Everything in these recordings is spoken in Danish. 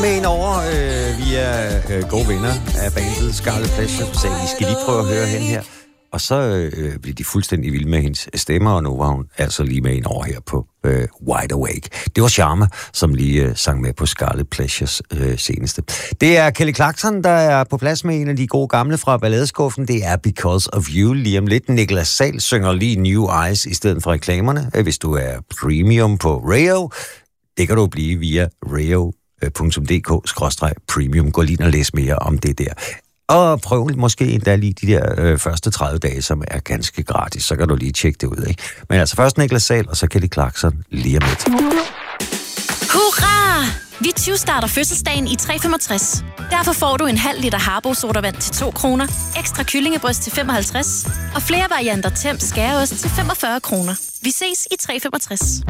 med ind over via gode venner af bandet Scarlet Pleasure, så vi skal lige prøve at høre hende her. Og så blev de fuldstændig vilde med hendes stemmer, og nu var hun altså lige med ind over her på Wide Awake. Det var Charme, som lige sang med på Scarlet Pleasures seneste. Det er Kelly Clarkson, der er på plads med en af de gode gamle fra balladeskuffen. Det er Because of You. Lige om lidt, Niklas Sahl synger lige New Eyes i stedet for reklamerne. Hvis du er premium på Rayo, det kan du blive via rayo.dk/premium. Gå lige og læs mere om det der. Og prøv måske endda lige de der første 30 dage, som er ganske gratis. Så kan du lige tjekke det ud, ikke? Men altså først Niklas Sahl, og så Kelly Clarkson lige om lidt. Hurra! Vi 20 starter fødselsdagen i 365. Derfor får du en halv liter Harbo sodavand til 2 kroner, ekstra kyllingebryst til 55 og flere varianter Temp skæreost til 45 kroner. Vi ses i 365.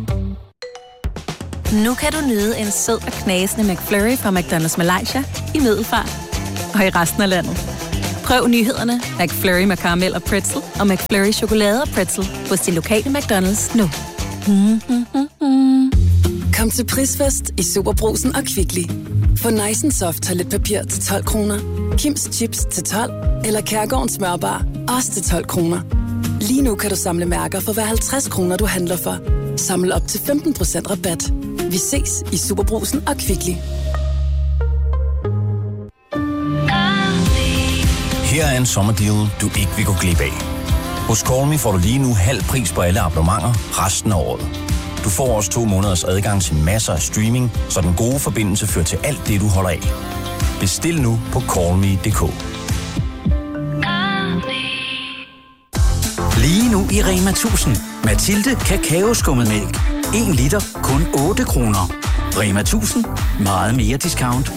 Nu kan du nyde en sød og knasende McFlurry fra McDonald's Malaysia i Middelfart og i resten af landet. Prøv nyhederne McFlurry med karamel og pretzel og McFlurry chokolade og pretzel hos de lokale McDonald's nu. Kom til Prisfest i Superbrugsen og Kvickly. Få Nice n Soft toiletpapir til 12 kroner, Kims Chips til 12 eller Kærgårdens smørbar også til 12 kroner. Lige nu kan du samle mærker for hver 50 kroner, du handler for. Samle op til 15% rabat. Vi ses i Superbrugsen og Kvickly. Her er en sommerdeal, du ikke vil gå glip af. Hos Call Me får du lige nu halv pris på alle abonnementer resten af året. Du får også 2 måneders adgang til masser af streaming, så den gode forbindelse fører til alt det, du holder af. Bestil nu på callme.dk. Lige nu i Rema 1000. Mathilde Kakaoskummetmælk. 1 liter, kun 8 kroner. Rema 1000. Meget mere discount.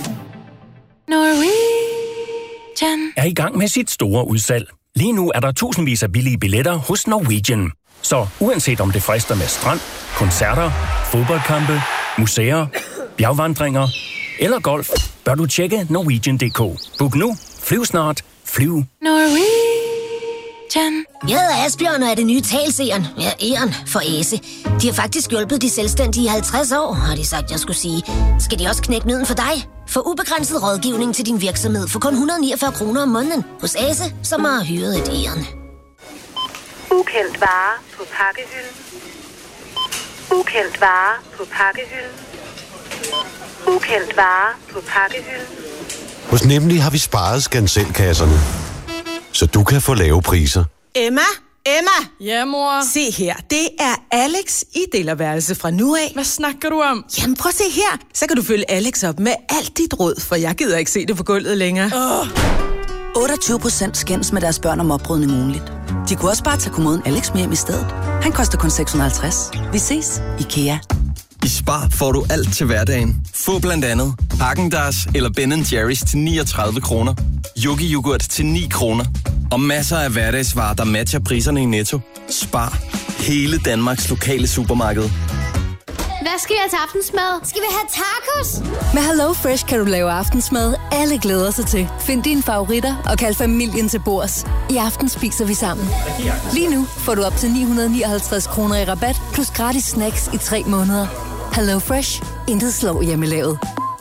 Er i gang med sit store udsalg. Lige nu er der tusindvis af billige billetter hos Norwegian. Så uanset om det frister med strand, koncerter, fodboldkampe, museer, bjergvandringer eller golf, bør du tjekke Norwegian.dk. Book nu, flyv snart, flyv. Norwegian. Jeg hedder Asbjørn og er det nye talseren. Ja, Eren for Æse. De har faktisk hjulpet de selvstændige i 50 år, har de sagt, jeg skulle sige. Skal de også knække nøden for dig? Få ubegrænset rådgivning til din virksomhed for kun 149 kroner om måneden hos Æse, som har hyret et Eren. Ukendt vare på pakkehylden. Ukendt vare på pakkehylden. Ukendt vare på pakkehylden. Hos Nemlig har vi sparet skanselkasserne, så du kan få lave priser. Emma? Ja, mor? Se her, det er Alex i delerværelse fra nu af. Hvad snakker du om? Jamen prøv at se her, så kan du følge Alex op med alt dit råd, for jeg gider ikke se det på gulvet længere. 28% skændes med deres børn om opbrydning ugenligt. De kunne også bare tage kommoden Alex med hjem i stedet. Han koster kun 650. Vi ses, IKEA. I Spar får du alt til hverdagen. Få blandt andet Häagen-Dazs eller Ben & Jerry's til 39 kroner. Yogi-yoghurt til 9 kroner. Og masser af hverdagsvarer, der matcher priserne i Netto. Spar. Hele Danmarks lokale supermarked. Hvad skal jeg til aftensmad? Skal vi have tacos? Med Hello Fresh kan du lave aftensmad, alle glæder sig til. Find dine favoritter og kald familien til bords. I aften spiser vi sammen. Lige nu får du op til 959 kroner i rabat, plus gratis snacks i 3 måneder. Hello Fresh. Intet slår hjemmelavet.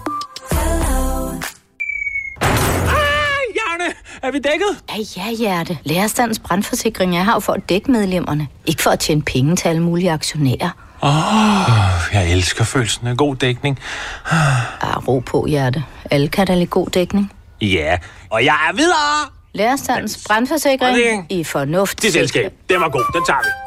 Er vi dækket? Ja, hjerte. Lærerstandens brandforsikring er her for at dække medlemmerne. Ikke for at tjene penge til alle mulige aktionærer. Jeg elsker følelsen af god dækning. Ro på, hjerte. Alle kan da lide god dækning. Ja, og jeg er videre! Lærerstandens brandforsikring i fornuft. Det selskab, den var god, den tager vi.